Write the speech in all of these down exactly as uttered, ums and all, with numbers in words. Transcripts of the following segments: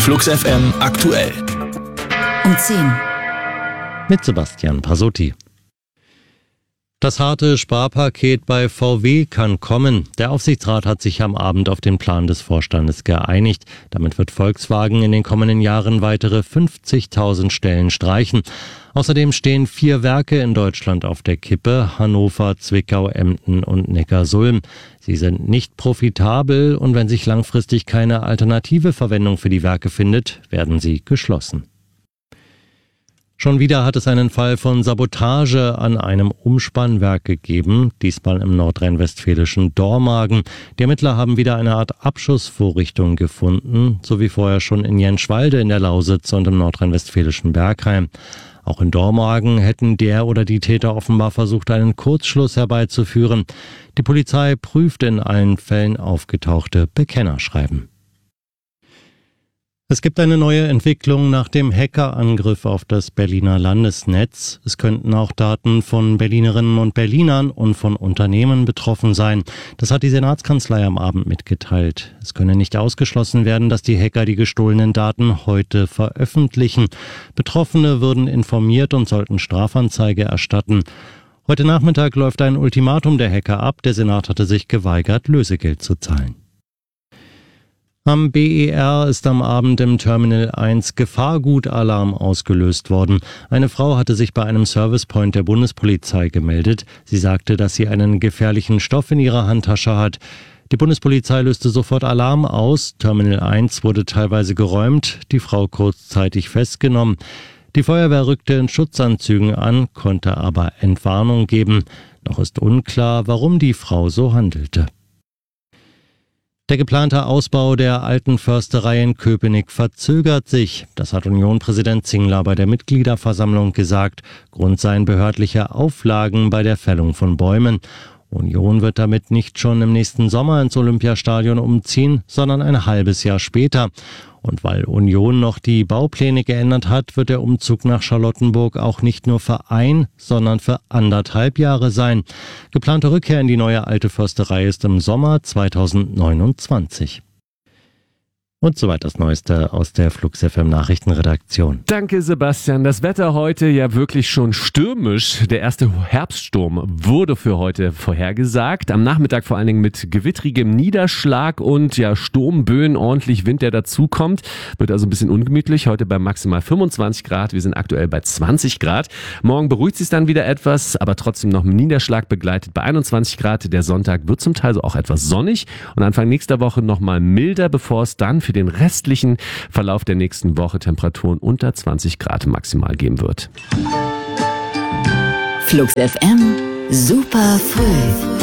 Flux F M aktuell. Um zehn. Mit Sebastian Pasotti. Das harte Sparpaket bei V W kann kommen. Der Aufsichtsrat hat sich am Abend auf den Plan des Vorstandes geeinigt. Damit wird Volkswagen in den kommenden Jahren weitere fünfzigtausend Stellen streichen. Außerdem stehen vier Werke in Deutschland auf der Kippe: Hannover, Zwickau, Emden und Neckarsulm. Sie sind nicht profitabel und wenn sich langfristig keine alternative Verwendung für die Werke findet, werden sie geschlossen. Schon wieder hat es einen Fall von Sabotage an einem Umspannwerk gegeben, diesmal im nordrhein-westfälischen Dormagen. Die Ermittler haben wieder eine Art Abschussvorrichtung gefunden, so wie vorher schon in Jenschwalde in der Lausitz und im nordrhein-westfälischen Bergheim. Auch in Dormagen hätten der oder die Täter offenbar versucht, einen Kurzschluss herbeizuführen. Die Polizei prüft in allen Fällen aufgetauchte Bekennerschreiben. Es gibt eine neue Entwicklung nach dem Hackerangriff auf das Berliner Landesnetz. Es könnten auch Daten von Berlinerinnen und Berlinern und von Unternehmen betroffen sein. Das hat die Senatskanzlei am Abend mitgeteilt. Es könne nicht ausgeschlossen werden, dass die Hacker die gestohlenen Daten heute veröffentlichen. Betroffene würden informiert und sollten Strafanzeige erstatten. Heute Nachmittag läuft ein Ultimatum der Hacker ab. Der Senat hatte sich geweigert, Lösegeld zu zahlen. Am B E R ist am Abend im Terminal eins Gefahrgutalarm ausgelöst worden. Eine Frau hatte sich bei einem Servicepoint der Bundespolizei gemeldet. Sie sagte, dass sie einen gefährlichen Stoff in ihrer Handtasche hat. Die Bundespolizei löste sofort Alarm aus. Terminal eins wurde teilweise geräumt, die Frau kurzzeitig festgenommen. Die Feuerwehr rückte in Schutzanzügen an, konnte aber Entwarnung geben. Noch ist unklar, warum die Frau so handelte. Der geplante Ausbau der alten Försterei in Köpenick verzögert sich. Das hat Union-Präsident Zingler bei der Mitgliederversammlung gesagt. Grund seien behördliche Auflagen bei der Fällung von Bäumen. Union wird damit nicht schon im nächsten Sommer ins Olympiastadion umziehen, sondern ein halbes Jahr später. Und weil Union noch die Baupläne geändert hat, wird der Umzug nach Charlottenburg auch nicht nur für ein, sondern für anderthalb Jahre sein. Geplante Rückkehr in die neue alte Försterei ist im Sommer zweitausendneunundzwanzig. Und soweit das Neueste aus der Flux F M Nachrichtenredaktion. Danke, Sebastian. Das Wetter heute ja wirklich schon stürmisch. Der erste Herbststurm wurde für heute vorhergesagt. Am Nachmittag vor allen Dingen mit gewittrigem Niederschlag und ja Sturmböen, ordentlich Wind, der dazukommt. Wird also ein bisschen ungemütlich. Heute bei maximal fünfundzwanzig Grad. Wir sind aktuell bei zwanzig Grad. Morgen beruhigt sich dann wieder etwas, aber trotzdem noch mit Niederschlag begleitet bei einundzwanzig Grad. Der Sonntag wird zum Teil so auch etwas sonnig und Anfang nächster Woche nochmal milder, bevor es dann für den restlichen Verlauf der nächsten Woche Temperaturen unter zwanzig Grad maximal geben wird. Flux F M, super früh.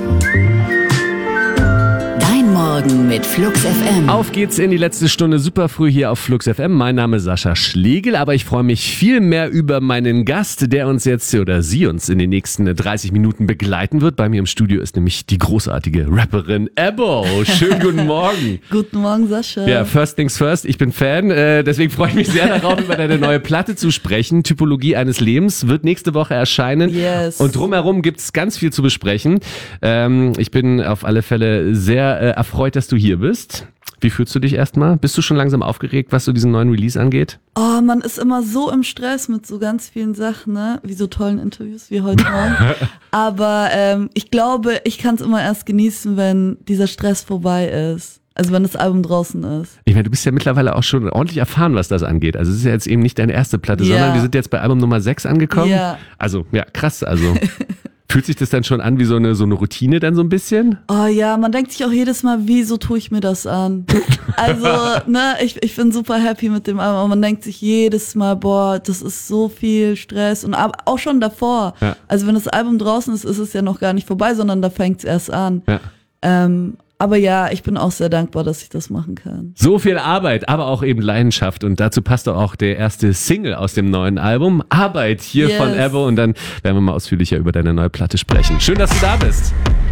Morgen mit Flux F M. Auf geht's in die letzte Stunde super früh hier auf Flux F M. Mein Name ist Sascha Schlegel, aber ich freue mich viel mehr über meinen Gast, der uns jetzt oder sie uns in den nächsten dreißig Minuten begleiten wird. Bei mir im Studio ist nämlich die großartige Rapperin Ebbo. Schönen guten Morgen. Guten Morgen, Sascha. Ja, first things first, ich bin Fan, äh, deswegen freue ich mich sehr darauf, über deine neue Platte zu sprechen. Typologie eines Lebens wird nächste Woche erscheinen. Yes. Und drumherum gibt's ganz viel zu besprechen. Ähm, ich bin auf alle Fälle sehr äh, erfreut, dass du hier bist. Wie fühlst du dich erstmal? Bist du schon langsam aufgeregt, was so diesen neuen Release angeht? Oh, man ist immer so im Stress mit so ganz vielen Sachen, ne? Wie so tollen Interviews wie heute Morgen. Aber ähm, ich glaube, ich kann es immer erst genießen, wenn dieser Stress vorbei ist. Also wenn das Album draußen ist. Ich meine, du bist ja mittlerweile auch schon ordentlich erfahren, was das angeht. Also es ist ja jetzt eben nicht deine erste Platte, ja. sondern wir sind jetzt bei Album Nummer sechs angekommen. Ja. Also, ja, krass, also... Fühlt sich das dann schon an wie so eine, so eine Routine dann so ein bisschen? Oh ja, man denkt sich auch jedes Mal, wieso tue ich mir das an? Also, ne, ich, ich bin super happy mit dem Album, aber man denkt sich jedes Mal, boah, das ist so viel Stress und aber auch schon davor. Ja. Also wenn das Album draußen ist, ist es ja noch gar nicht vorbei, sondern da fängt es erst an. Ja. Ähm, Aber ja, ich bin auch sehr dankbar, dass ich das machen kann. So viel Arbeit, aber auch eben Leidenschaft. Und dazu passt auch der erste Single aus dem neuen Album. Arbeit hier yes. von Ebbo. Und dann werden wir mal ausführlicher über deine neue Platte sprechen. Schön, dass du da bist.